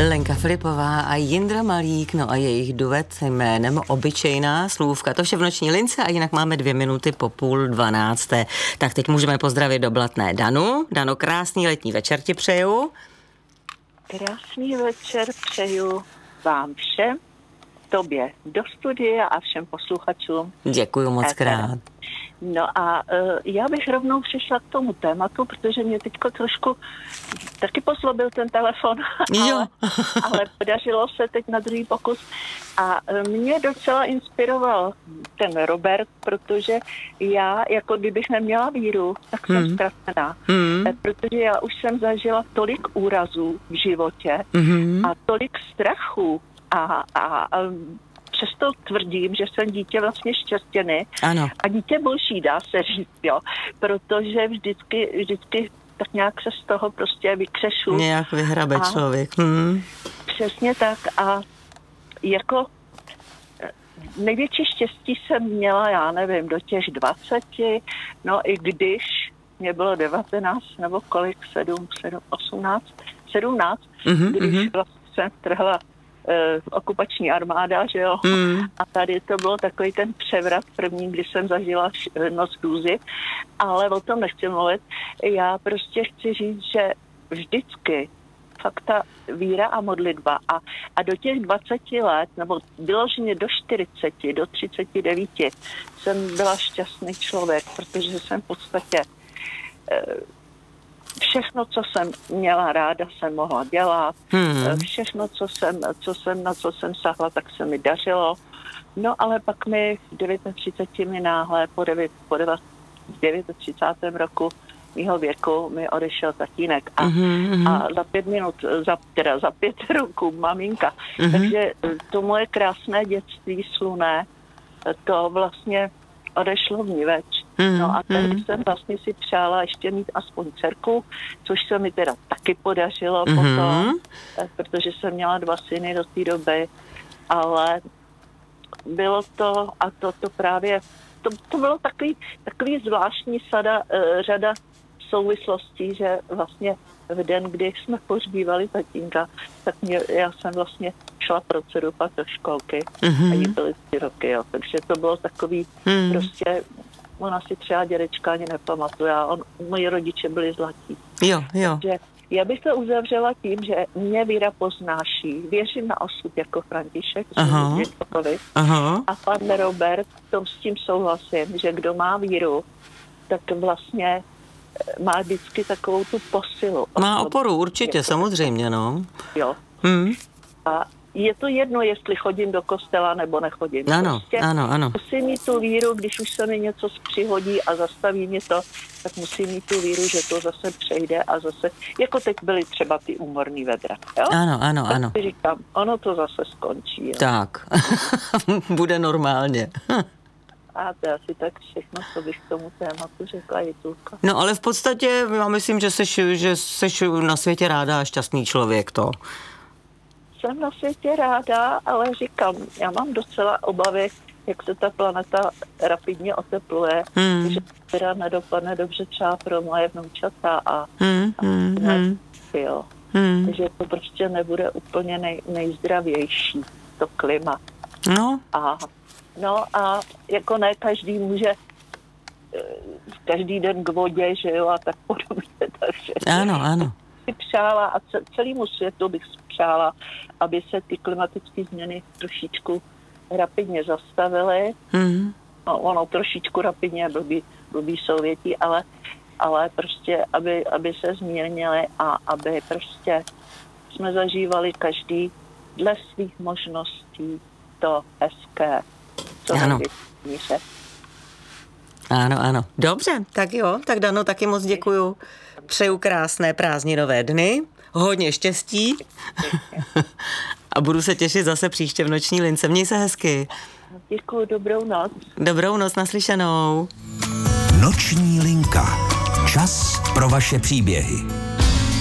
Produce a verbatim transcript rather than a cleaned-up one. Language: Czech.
Lenka Filipová a Jindra Malík, no a jejich duet jménem Obyčejná slůvka. To vše v Noční lince a jinak máme dvě minuty po půl dvanácté. Tak teď můžeme pozdravit do Blatné Danu. Dano, krásný letní večer ti přeju. Krásný večer přeju vám všem, tobě do studia a všem posluchačům. Děkuju moc krát. No a uh, já bych rovnou přišla k tomu tématu, protože mě teďko trošku taky poslobil ten telefon, ale, ale podařilo se teď na druhý pokus. A uh, mě docela inspiroval ten Robert, protože já, jako kdybych neměla víru, tak jsem hmm. ztracená. Hmm. Protože já už jsem zažila tolik úrazů v životě hmm. a tolik strachu a, a, a přesto tvrdím, že jsem dítě vlastně štěstěny. Ano. A dítě boží, dá se říct, jo. Protože vždycky, vždycky tak nějak se z toho prostě vykřešu. Nějak vyhrabe a člověk. Hmm. Přesně tak. A jako největší štěstí jsem měla, já nevím, do těch dvaceti, no i když mě bylo devatenáct nebo kolik, sedm, sedm, osmnáct, sedmnáct, mm-hmm, když mm-hmm. vlastně jsem trhla okupační armáda, že jo. Mm. A tady to bylo takový ten převrat první, kdy jsem zažila noc hrůzy, ale o tom nechci mluvit. Já prostě chci říct, že vždycky fakt ta víra a modlitba a, a do těch dvaceti let, nebo vyloženě do čtyřiceti, do třiceti devíti jsem byla šťastný člověk, protože jsem v podstatě všechno, co jsem měla ráda, jsem mohla dělat. Hmm. Všechno, co jsem, co jsem, na co jsem sahla, tak se mi dařilo. No ale pak mi v třiceti devíti mi náhle po, devět, po třicátém devátém roku mýho věku mi odešel tatínek. A, hmm. a za pět minut, za, teda za pět roků maminka. Hmm. Takže to moje krásné dětství sluné, to vlastně odešlo vniveč. Mm, no a tady mm. jsem vlastně si přála ještě mít aspoň dcerku, což se mi teda taky podařilo mm. potom, protože jsem měla dva syny do té doby, ale bylo to, a to, to právě, to, to bylo takový, takový zvláštní sada, uh, řada souvislostí, že vlastně v den, kdy jsme pohřbívali tatínka, tak mě, já jsem vlastně šla pro dceru pak do školky mm-hmm. a jí byly tři roky, jo. Takže to bylo takový mm. prostě, ona si třeba dědečka ani nepamatuje a on, moji rodiče byli zlatí. Jo, jo. Takže já bych to uzavřela tím, že mě víra poznáší, věřím na osud jako František, aha. Aha. a pan Robert, tom s tím souhlasím, že kdo má víru, tak vlastně má vždycky takovou tu posilu. Má oporu, určitě, jako, samozřejmě, no. Jo. Hmm. A je to jedno, jestli chodím do kostela nebo nechodím. Ano, prostě ano, ano. Musím mít tu víru, když už se mi něco přihodí a zastaví mě to, tak musím mít tu víru, že to zase přejde a zase, jako teď byly třeba ty úmorný vedra. Jo? Ano, ano, tak ano. Si říkám, ono to zase skončí. Jo? Tak, bude normálně. A to je asi tak všechno, co bych k tomu tématu řekla, Jitulka. No ale v podstatě já myslím, že seš, že seš na světě ráda a šťastný člověk, to. Jsem na světě ráda, ale říkám, já mám docela obavy, jak se ta planeta rapidně otepluje, hmm. že teda nedopadne dobře třeba pro moje vnoučata a, hmm. a hmm. jo. Hmm. že to prostě nebude úplně nej, nejzdravější, to klima. No. A No a jako ne každý může každý den k vodě, že jo, a tak podobně. Takže ano, ano. bych přála a celému světu bych přála, aby se ty klimatické změny trošičku rapidně zastavily. Mm. No, ono trošičku rapidně blbý, blbý souvětí, ale, ale prostě, aby, aby se zmírnily a aby prostě jsme zažívali každý dle svých možností to hezké. Co ano. Ano, ano. Dobře, tak jo, tak Dano, taky moc děkuju. Přeju krásné prázdninové dny, hodně štěstí a budu se těšit zase příště v Noční lince. Měj se hezky. Děkuju, dobrou noc. Dobrou noc, naslyšenou. Noční linka. Čas pro vaše příběhy.